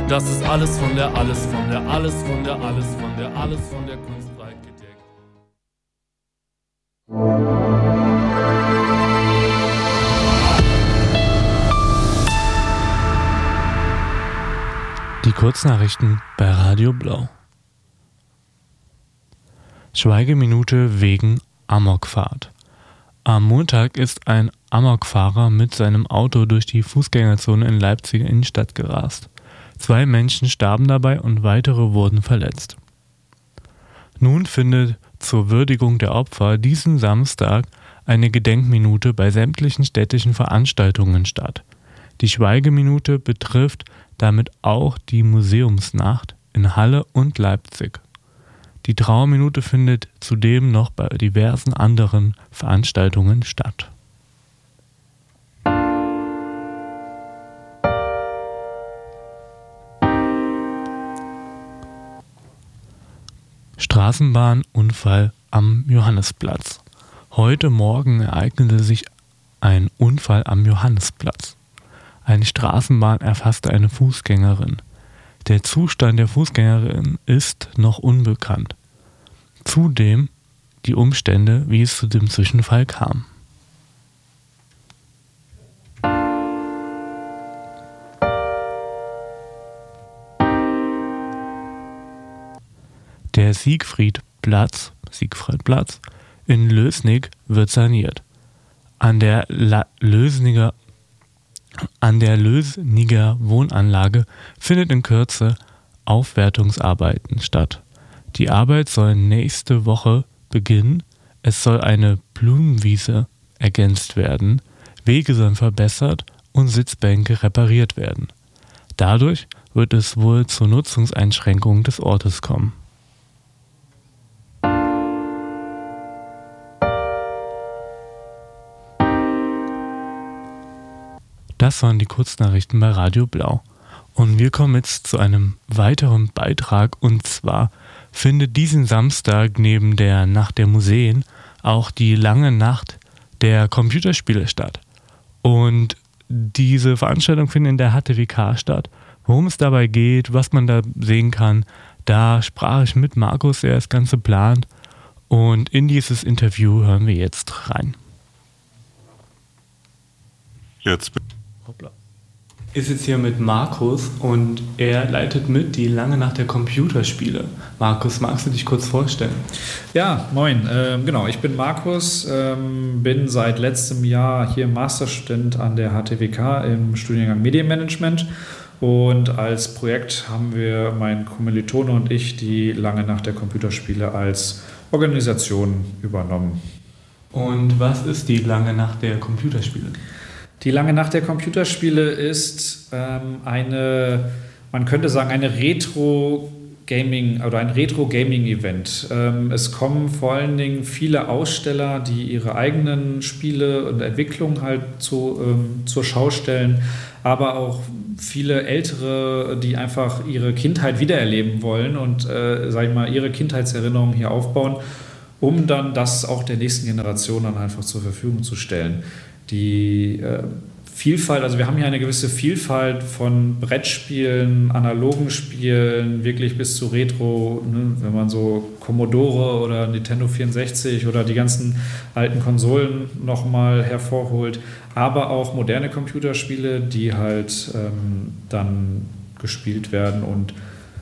Das ist alles von der Kunstreichgedeckt. Die Kurznachrichten bei Radio Blau. Schweigeminute wegen Amokfahrt. Am Montag ist ein Amokfahrer mit seinem Auto durch die Fußgängerzone in Leipziger Innenstadt gerast. 2 Menschen starben dabei und weitere wurden verletzt. Nun findet zur Würdigung der Opfer diesen Samstag eine Gedenkminute bei sämtlichen städtischen Veranstaltungen statt. Die Schweigeminute betrifft damit auch die Museumsnacht in Halle und Leipzig. Die Trauerminute findet zudem noch bei diversen anderen Veranstaltungen statt. Straßenbahnunfall am Johannisplatz. Heute Morgen ereignete sich ein Unfall am Johannisplatz. Eine Straßenbahn erfasste eine Fußgängerin. Der Zustand der Fußgängerin ist noch unbekannt. Zudem die Umstände, wie es zu dem Zwischenfall kam. Der Siegfriedplatz in Lößnig wird saniert. An der Lößniger Wohnanlage findet in Kürze Aufwertungsarbeiten statt. Die Arbeit soll nächste Woche beginnen. Es soll eine Blumenwiese ergänzt werden, Wege sollen verbessert und Sitzbänke repariert werden. Dadurch wird es wohl zur Nutzungseinschränkung des Ortes kommen. Das waren die Kurznachrichten bei Radio Blau. Und wir kommen jetzt zu einem weiteren Beitrag, und zwar findet diesen Samstag neben der Nacht der Museen auch die lange Nacht der Computerspiele statt. Und diese Veranstaltung findet in der HTWK statt. Worum es dabei geht, was man da sehen kann, da sprach ich mit Markus, der das Ganze plant. Und in dieses Interview hören wir jetzt rein. Ich sitze hier mit Markus und er leitet mit die lange Nacht der Computerspiele. Markus, magst du dich kurz vorstellen? Ja, moin. Genau, ich bin Markus, bin seit letztem Jahr hier Masterstudent an der HTWK im Studiengang Medienmanagement. Und als Projekt haben wir, mein Kommilitone und ich, die lange Nacht der Computerspiele als Organisation übernommen. Und was ist die lange Nacht der Computerspiele? Die lange Nacht der Computerspiele ist man könnte sagen, eine Retro-Gaming oder ein Retro-Gaming-Event. Es kommen vor allen Dingen viele Aussteller, die ihre eigenen Spiele und Entwicklungen halt zur Schau stellen, aber auch viele Ältere, die einfach ihre Kindheit wiedererleben wollen und ihre Kindheitserinnerungen hier aufbauen, um dann das auch der nächsten Generation dann einfach zur Verfügung zu stellen. Die Vielfalt, also wir haben hier eine gewisse Vielfalt von Brettspielen, analogen Spielen, wirklich bis zu Retro, ne, wenn man so Commodore oder Nintendo 64 oder die ganzen alten Konsolen nochmal hervorholt, aber auch moderne Computerspiele, die halt dann gespielt werden und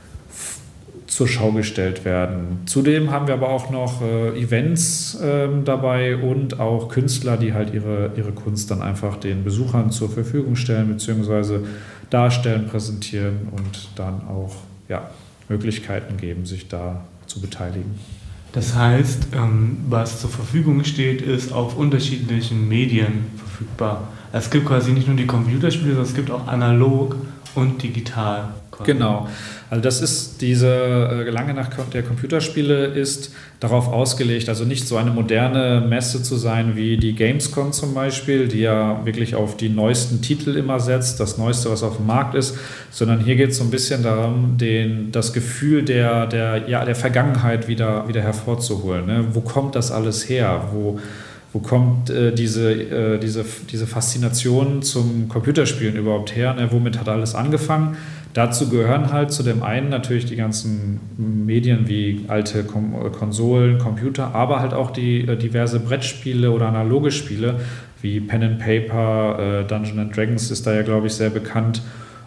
zur Schau gestellt werden. Zudem haben wir aber auch noch Events dabei und auch Künstler, die halt ihre Kunst dann einfach den Besuchern zur Verfügung stellen bzw. darstellen, präsentieren und dann auch Möglichkeiten geben, sich da zu beteiligen. Das heißt, was zur Verfügung steht, ist auf unterschiedlichen Medien verfügbar. Es gibt quasi nicht nur die Computerspiele, sondern es gibt auch analog und digital. Genau. Also das ist diese lange Nacht der Computerspiele ist darauf ausgelegt, also nicht so eine moderne Messe zu sein wie die Gamescom zum Beispiel, die ja wirklich auf die neuesten Titel immer setzt, das Neueste, was auf dem Markt ist, sondern hier geht es so ein bisschen darum, das Gefühl der Vergangenheit wieder hervorzuholen. Ne? Wo kommt das alles her? Wo kommt diese Faszination zum Computerspielen überhaupt her? Ne? Womit hat alles angefangen? Dazu gehören halt zu dem einen natürlich die ganzen Medien wie alte Konsolen, Computer, aber halt auch die diverse Brettspiele oder analoge Spiele wie Pen and Paper, Dungeons and Dragons ist da ja, glaube ich, sehr bekannt.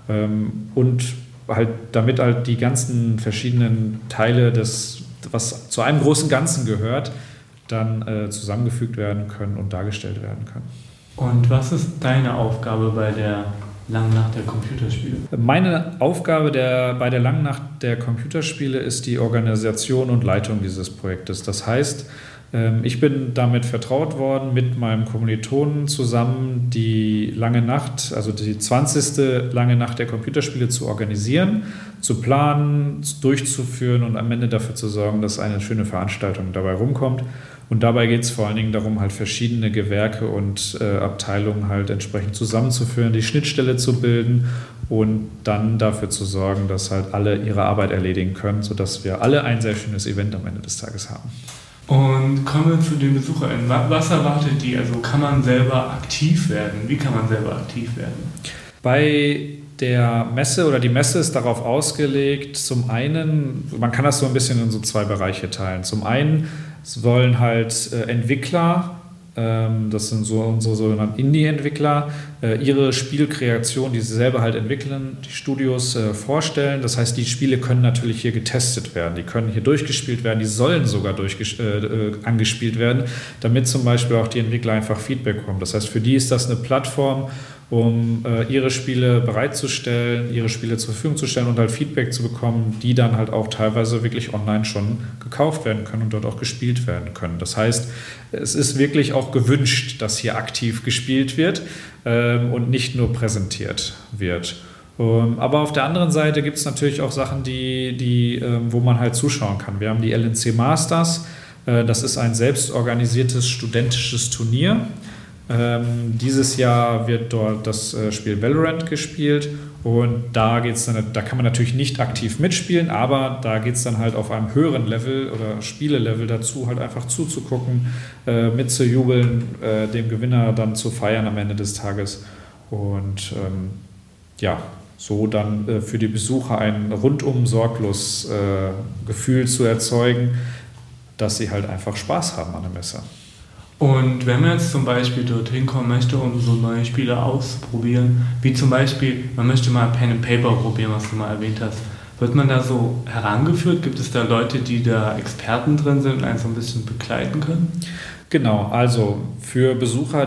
Und halt damit halt die ganzen verschiedenen Teile, was zu einem großen Ganzen gehört, dann zusammengefügt werden können und dargestellt werden können. Und was ist deine Aufgabe bei der Langen Nacht der Computerspiele? Meine Aufgabe bei der Langen Nacht der Computerspiele ist die Organisation und Leitung dieses Projektes. Das heißt, ich bin damit vertraut worden, mit meinem Kommilitonen zusammen die Lange Nacht, also die 20. Lange Nacht der Computerspiele zu organisieren, zu planen, durchzuführen und am Ende dafür zu sorgen, dass eine schöne Veranstaltung dabei rumkommt. Und dabei geht es vor allen Dingen darum, halt verschiedene Gewerke und Abteilungen halt entsprechend zusammenzuführen, die Schnittstelle zu bilden und dann dafür zu sorgen, dass halt alle ihre Arbeit erledigen können, sodass wir alle ein sehr schönes Event am Ende des Tages haben. Und kommen wir zu den BesucherInnen. Was erwartet die? Also kann man selber aktiv werden? Wie kann man selber aktiv werden? Bei der Messe oder die Messe ist darauf ausgelegt, zum einen, man kann das so ein bisschen in so zwei Bereiche teilen. Zum einen sollen halt Entwickler, das sind so unsere sogenannten Indie-Entwickler, ihre Spielkreation, die sie selber halt entwickeln, die Studios vorstellen. Das heißt, die Spiele können natürlich hier getestet werden, die können hier durchgespielt werden, die sollen sogar angespielt werden, damit zum Beispiel auch die Entwickler einfach Feedback bekommen. Das heißt, für die ist das eine Plattform, um ihre Spiele bereitzustellen, ihre Spiele zur Verfügung zu stellen und halt Feedback zu bekommen, die dann halt auch teilweise wirklich online schon gekauft werden können und dort auch gespielt werden können. Das heißt, es ist wirklich auch gewünscht, dass hier aktiv gespielt wird und nicht nur präsentiert wird. Aber auf der anderen Seite gibt es natürlich auch Sachen, wo man halt zuschauen kann. Wir haben die LNC Masters, das ist ein selbstorganisiertes studentisches Turnier. Dieses Jahr wird dort das Spiel Valorant gespielt und da kann man natürlich nicht aktiv mitspielen, aber da geht es dann halt auf einem höheren Level oder Spielelevel dazu, halt einfach zuzugucken, mitzujubeln, dem Gewinner dann zu feiern am Ende des Tages und so dann für die Besucher ein rundum sorglos Gefühl zu erzeugen, dass sie halt einfach Spaß haben an der Messe. Und wenn man jetzt zum Beispiel dorthin kommen möchte, um so neue Spiele auszuprobieren, wie zum Beispiel, man möchte mal Pen and Paper probieren, was du mal erwähnt hast, wird man da so herangeführt? Gibt es da Leute, die da Experten drin sind und einen so ein bisschen begleiten können? Genau, also für Besucher,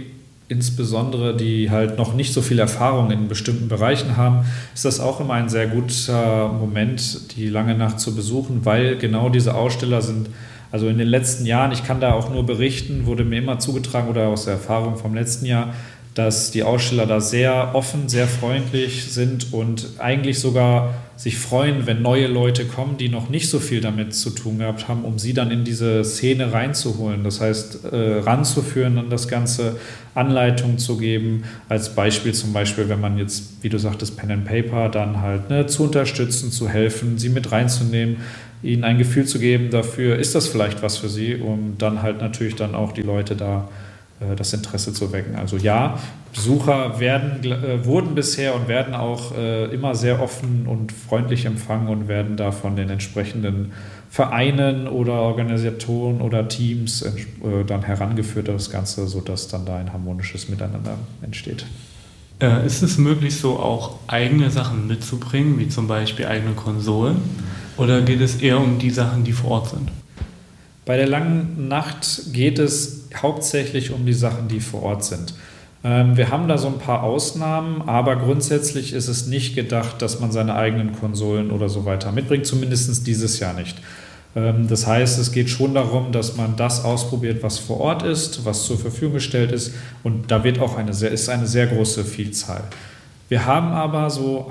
insbesondere die halt noch nicht so viel Erfahrung in bestimmten Bereichen haben, ist das auch immer ein sehr guter Moment, die Lange Nacht zu besuchen, weil genau diese Aussteller sind. Also in den letzten Jahren, ich kann da auch nur berichten, wurde mir immer zugetragen oder aus der Erfahrung vom letzten Jahr, dass die Aussteller da sehr offen, sehr freundlich sind und eigentlich sogar sich freuen, wenn neue Leute kommen, die noch nicht so viel damit zu tun gehabt haben, um sie dann in diese Szene reinzuholen. Das heißt, ranzuführen an das Ganze, Anleitungen zu geben. Als Beispiel zum Beispiel, wenn man jetzt, wie du sagtest, Pen and Paper, dann halt zu unterstützen, zu helfen, sie mit reinzunehmen, ihnen ein Gefühl zu geben dafür, ist das vielleicht was für sie, um dann halt natürlich dann auch die Leute da das Interesse zu wecken. Also ja, Besucher wurden bisher und werden auch immer sehr offen und freundlich empfangen und werden da von den entsprechenden Vereinen oder Organisatoren oder Teams dann herangeführt, das Ganze, sodass dann da ein harmonisches Miteinander entsteht. Ist es möglich, so auch eigene Sachen mitzubringen, wie zum Beispiel eigene Konsolen? Oder geht es eher um die Sachen, die vor Ort sind? Bei der Langen Nacht geht es hauptsächlich um die Sachen, die vor Ort sind. Wir haben da so ein paar Ausnahmen, aber grundsätzlich ist es nicht gedacht, dass man seine eigenen Konsolen oder so weiter mitbringt, zumindest dieses Jahr nicht. Das heißt, es geht schon darum, dass man das ausprobiert, was vor Ort ist, was zur Verfügung gestellt ist, und da wird auch eine sehr große Vielzahl. Wir haben aber so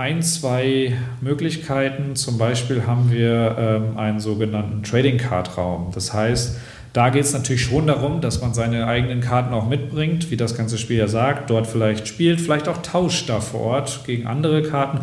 2 Möglichkeiten. Zum Beispiel haben wir einen sogenannten Trading Card Raum. Das heißt, da geht es natürlich schon darum, dass man seine eigenen Karten auch mitbringt, wie das ganze Spiel ja sagt, dort vielleicht spielt, vielleicht auch tauscht da vor Ort gegen andere Karten,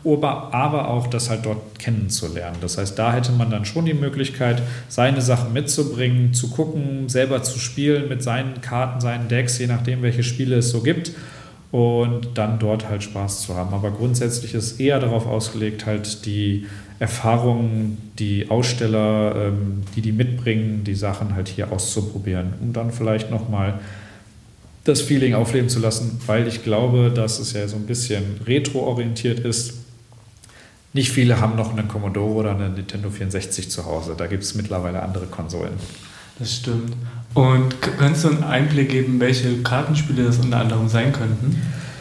aber auch das halt dort kennenzulernen. Das heißt, da hätte man dann schon die Möglichkeit, seine Sachen mitzubringen, zu gucken, selber zu spielen mit seinen Karten, seinen Decks, je nachdem, welche Spiele es so gibt. und dann dort halt Spaß zu haben. Aber grundsätzlich ist eher darauf ausgelegt, halt die Erfahrungen, die Aussteller, die mitbringen, die Sachen halt hier auszuprobieren, um dann vielleicht nochmal das Feeling aufleben zu lassen, weil ich glaube, dass es ja so ein bisschen retro-orientiert ist. Nicht viele haben noch einen Commodore oder einen Nintendo 64 zu Hause. Da gibt es mittlerweile andere Konsolen. Das stimmt. Und kannst du einen Einblick geben, welche Kartenspiele das unter anderem sein könnten?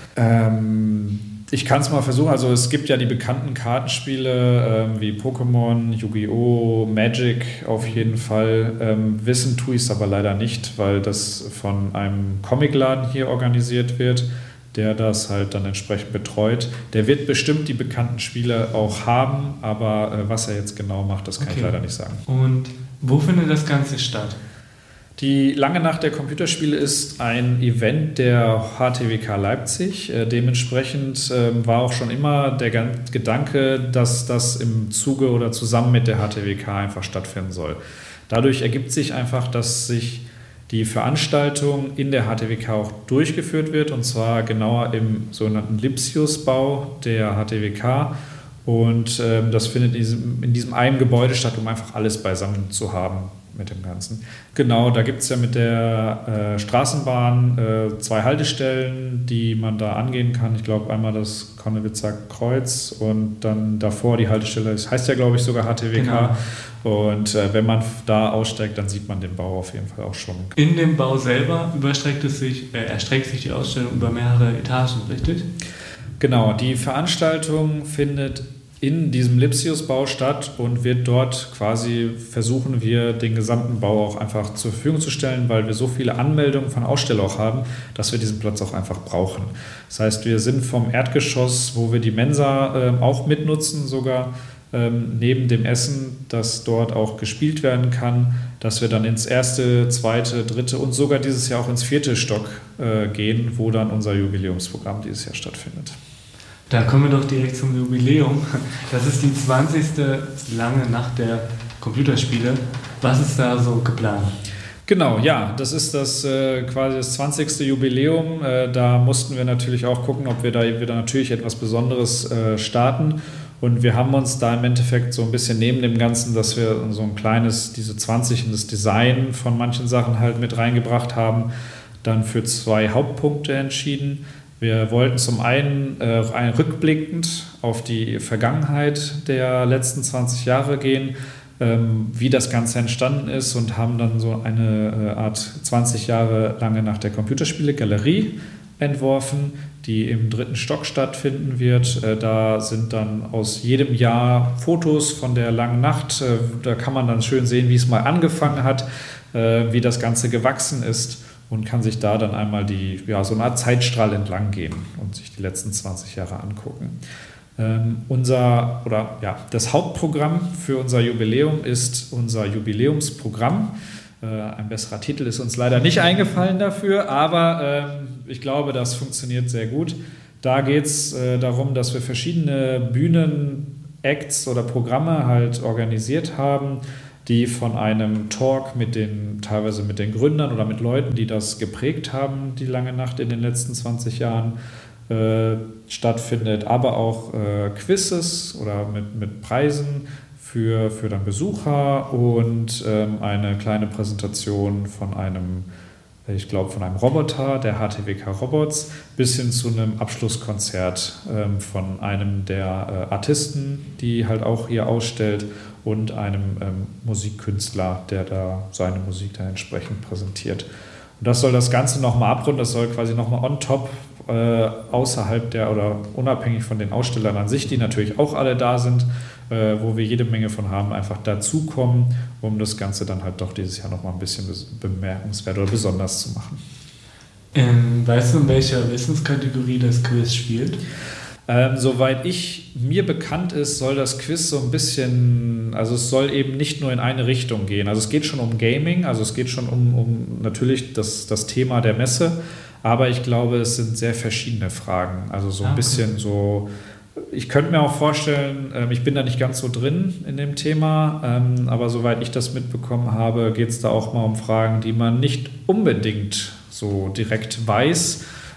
Ich kann es mal versuchen. Also es gibt ja die bekannten Kartenspiele wie Pokémon, Yu-Gi-Oh!, Magic auf jeden Fall. Wissen tue ich es aber leider nicht, weil das von einem Comicladen hier organisiert wird, der das halt dann entsprechend betreut. Der wird bestimmt die bekannten Spiele auch haben, aber was er jetzt genau macht, das kann ich leider nicht sagen. Und wo findet das Ganze statt? Die Lange Nacht der Computerspiele ist ein Event der HTWK Leipzig. Dementsprechend war auch schon immer der Gedanke, dass das im Zuge oder zusammen mit der HTWK einfach stattfinden soll. Dadurch ergibt sich einfach, dass sich die Veranstaltung in der HTWK auch durchgeführt wird, und zwar genauer im sogenannten Lipsius-Bau der HTWK. Und das findet in diesem einen Gebäude statt, um einfach alles beisammen zu haben mit dem Ganzen. Genau, da gibt es ja mit der Straßenbahn 2 Haltestellen, die man da angehen kann. Ich glaube, einmal das Konnewitzer Kreuz und dann davor die Haltestelle, das heißt ja, glaube ich, sogar HTWK. Genau. Und wenn man da aussteigt, dann sieht man den Bau auf jeden Fall auch schon. In dem Bau selber erstreckt sich die Ausstellung über mehrere Etagen, richtig? Genau, die Veranstaltung findet in diesem Lipsius-Bau statt und wird dort quasi, versuchen wir, den gesamten Bau auch einfach zur Verfügung zu stellen, weil wir so viele Anmeldungen von Ausstellern auch haben, dass wir diesen Platz auch einfach brauchen. Das heißt, wir sind vom Erdgeschoss, wo wir die Mensa auch mitnutzen, sogar neben dem Essen, das dort auch gespielt werden kann, dass wir dann ins 1., 2., 3. und sogar dieses Jahr auch ins 4. Stock gehen, wo dann unser Jubiläumsprogramm dieses Jahr stattfindet. Da kommen wir doch direkt zum Jubiläum. Das ist die 20. Lange Nacht der Computerspiele. Was ist da so geplant? Genau, ja, das ist quasi das 20. Jubiläum. Da mussten wir natürlich auch gucken, ob wir da wieder natürlich etwas Besonderes starten. Und wir haben uns da im Endeffekt so ein bisschen neben dem Ganzen, dass wir so ein kleines, diese 20 in das Design von manchen Sachen halt mit reingebracht haben, dann für 2 Hauptpunkte entschieden. Wir wollten zum einen rückblickend auf die Vergangenheit der letzten 20 Jahre gehen, wie das Ganze entstanden ist, und haben dann so eine Art 20 Jahre Lange Nacht der Computerspiele-Galerie entworfen, die im 3. Stock stattfinden wird. Da sind dann aus jedem Jahr Fotos von der langen Nacht. Da kann man dann schön sehen, wie es mal angefangen hat, wie das Ganze gewachsen ist, und kann sich da dann einmal so eine Art Zeitstrahl entlang gehen und sich die letzten 20 Jahre angucken. Das Hauptprogramm für unser Jubiläum ist unser Jubiläumsprogramm. Ein besserer Titel ist uns leider nicht eingefallen dafür, aber ich glaube, das funktioniert sehr gut. Da geht es darum, dass wir verschiedene Bühnen-Acts oder Programme halt organisiert haben, die von einem Talk teilweise mit den Gründern oder mit Leuten, die das geprägt haben, die lange Nacht in den letzten 20 Jahren stattfindet, aber auch Quizzes oder mit Preisen für dann Besucher und eine kleine Präsentation von einem Roboter, der HTWK Robots, bis hin zu einem Abschlusskonzert von einem der Artisten, die halt auch hier ausstellt, und einem Musikkünstler, der da seine Musik dann entsprechend präsentiert. Und das soll das Ganze nochmal abrunden, das soll quasi nochmal on top, außerhalb oder unabhängig von den Ausstellern an sich, die natürlich auch alle da sind, wo wir jede Menge von haben, einfach dazukommen, um das Ganze dann halt doch dieses Jahr nochmal ein bisschen bemerkenswert oder besonders zu machen. Weißt du, in welcher Wissenskategorie das Quiz spielt? Soweit mir bekannt ist, soll das Quiz so ein bisschen, also es soll eben nicht nur in eine Richtung gehen. Also es geht schon um Gaming, also es geht schon um natürlich das Thema der Messe, aber ich glaube, es sind sehr verschiedene Fragen. Also so ein bisschen so, ich könnte mir auch vorstellen, ich bin da nicht ganz so drin in dem Thema, aber soweit ich das mitbekommen habe, geht es da auch mal um Fragen, die man nicht unbedingt so direkt weiß,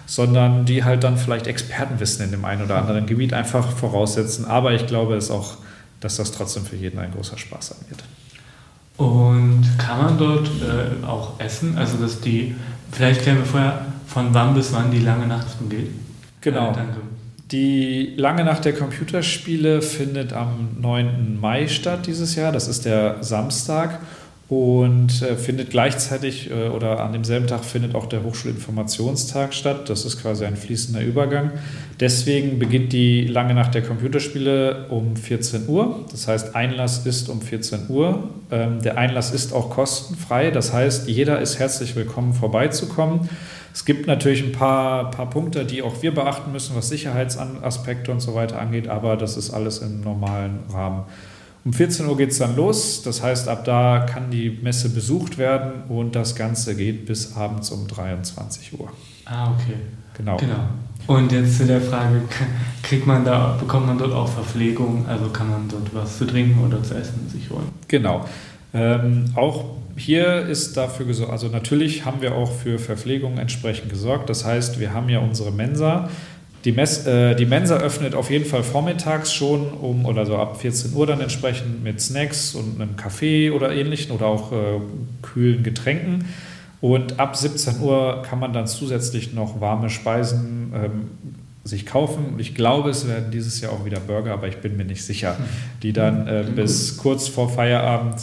sondern die halt dann vielleicht Expertenwissen in dem einen oder anderen Gebiet einfach voraussetzen. Aber ich glaube dass das trotzdem für jeden ein großer Spaß sein wird. Und kann man dort auch essen? Also vielleicht klären wir vorher, von wann bis wann die lange Nacht geht. Genau. Danke. Die lange Nacht der Computerspiele findet am 9. Mai statt dieses Jahr. Das ist der Samstag. Und findet gleichzeitig oder an demselben Tag findet auch der Hochschulinformationstag statt. Das ist quasi ein fließender Übergang. Deswegen beginnt die lange Nacht der Computerspiele um 14 Uhr. Das heißt, Einlass ist um 14 Uhr. Der Einlass ist auch kostenfrei. Das heißt, jeder ist herzlich willkommen, vorbeizukommen. Es gibt natürlich ein paar Punkte, die auch wir beachten müssen, was Sicherheitsaspekte und so weiter angeht, aber das ist alles im normalen Rahmen. Um 14 Uhr geht es dann los, das heißt, ab da kann die Messe besucht werden und das Ganze geht bis abends um 23 Uhr. Ah, okay. Genau. Und jetzt zu der Frage, bekommt man dort auch Verpflegung, also kann man dort was zu trinken oder zu essen sich holen? Genau. Auch hier ist dafür gesorgt, also natürlich haben wir auch für Verpflegung entsprechend gesorgt, das heißt, wir haben ja unsere Mensa. Die Mensa öffnet auf jeden Fall vormittags schon oder so ab 14 Uhr dann entsprechend mit Snacks und einem Kaffee oder ähnlichen oder auch kühlen Getränken. Und ab 17 Uhr kann man dann zusätzlich noch warme Speisen sich kaufen. Ich glaube, es werden dieses Jahr auch wieder Burger, aber ich bin mir nicht sicher, die dann bis kurz vor Feierabend,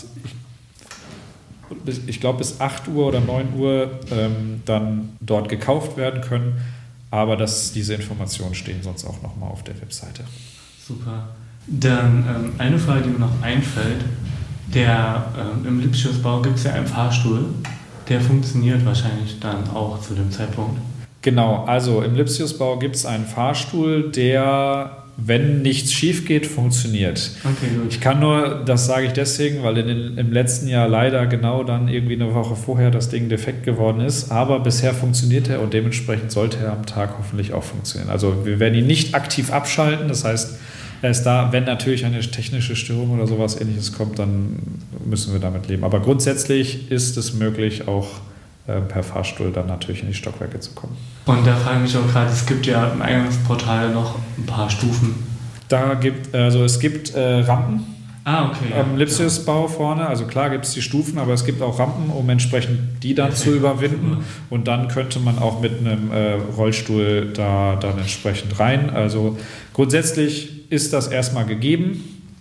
ich glaube bis 8 Uhr oder 9 Uhr dann dort gekauft werden können. Aber diese Informationen stehen sonst auch nochmal auf der Webseite. Super. Dann eine Frage, die mir noch einfällt. Im Lipsius-Bau gibt es ja einen Fahrstuhl. Der funktioniert wahrscheinlich dann auch zu dem Zeitpunkt. Genau, also im Lipsius-Bau gibt es einen Fahrstuhl, der, wenn nichts schief geht, funktioniert. Okay, gut. Das sage ich deswegen, weil im letzten Jahr leider genau dann irgendwie eine Woche vorher das Ding defekt geworden ist. Aber bisher funktioniert er und dementsprechend sollte er am Tag hoffentlich auch funktionieren. Also wir werden ihn nicht aktiv abschalten, das heißt, er ist da, wenn natürlich eine technische Störung oder sowas Ähnliches kommt, dann müssen wir damit leben. Aber grundsätzlich ist es möglich, auch per Fahrstuhl dann natürlich in die Stockwerke zu kommen. Und da frage ich mich auch gerade, es gibt ja im Eingangsportal noch ein paar Stufen. Es gibt Rampen okay. am Lipsius-Bau vorne. Also klar gibt es die Stufen, aber es gibt auch Rampen, um entsprechend die dann zu überwinden. Und dann könnte man auch mit einem Rollstuhl da dann entsprechend rein. Also grundsätzlich ist das erstmal gegeben.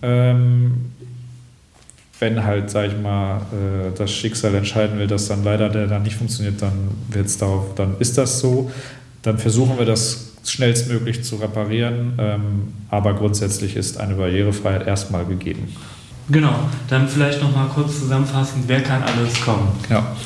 Wenn halt, sag ich mal, das Schicksal entscheiden will, dass dann leider der dann nicht funktioniert, dann ist das so. Dann versuchen wir das schnellstmöglich zu reparieren, aber grundsätzlich ist eine Barrierefreiheit erstmal gegeben. Genau, dann vielleicht nochmal kurz zusammenfassend, wer kann alles kommen? Ja.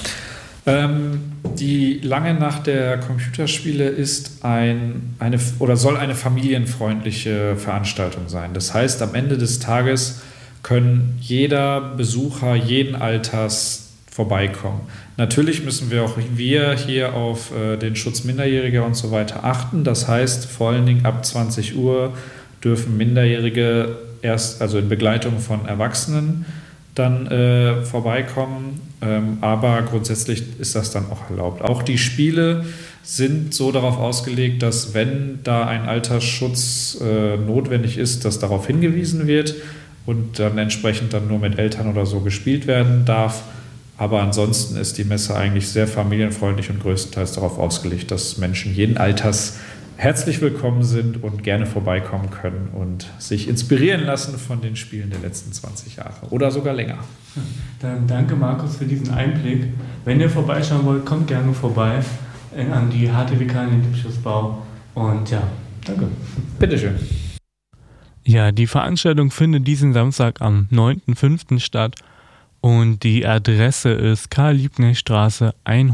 Die lange Nacht der Computerspiele ist soll eine familienfreundliche Veranstaltung sein. Das heißt, am Ende des Tages können jeder Besucher jeden Alters vorbeikommen. Natürlich müssen wir hier auf den Schutz Minderjähriger und so weiter achten. Das heißt, vor allen Dingen ab 20 Uhr dürfen Minderjährige also in Begleitung von Erwachsenen dann vorbeikommen. Aber grundsätzlich ist das dann auch erlaubt. Auch die Spiele sind so darauf ausgelegt, dass wenn da ein Altersschutz notwendig ist, dass darauf hingewiesen wird und dann entsprechend dann nur mit Eltern oder so gespielt werden darf. Aber ansonsten ist die Messe eigentlich sehr familienfreundlich und größtenteils darauf ausgelegt, dass Menschen jeden Alters herzlich willkommen sind und gerne vorbeikommen können und sich inspirieren lassen von den Spielen der letzten 20 Jahre oder sogar länger. Dann danke Markus für diesen Einblick. Wenn ihr vorbeischauen wollt, kommt gerne vorbei an die HTWK in den Lipsius-Bau. Und ja, danke. Bitteschön. Ja, die Veranstaltung findet diesen Samstag am 9.5. statt und die Adresse ist Karl-Liebknecht-Straße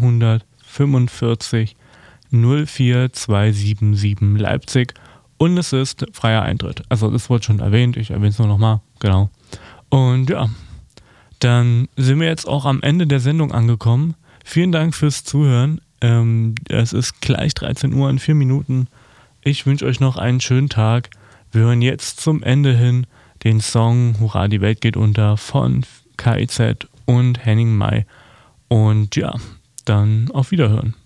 145 04277 Leipzig und es ist freier Eintritt. Also das wurde schon erwähnt, ich erwähne es nur nochmal, genau. Und ja, dann sind wir jetzt auch am Ende der Sendung angekommen. Vielen Dank fürs Zuhören. Es ist gleich 13 Uhr in 4 Minuten. Ich wünsche euch noch einen schönen Tag. Wir hören jetzt zum Ende hin den Song Hurra, die Welt geht unter von KIZ und Henning May. Und ja, dann auf Wiederhören.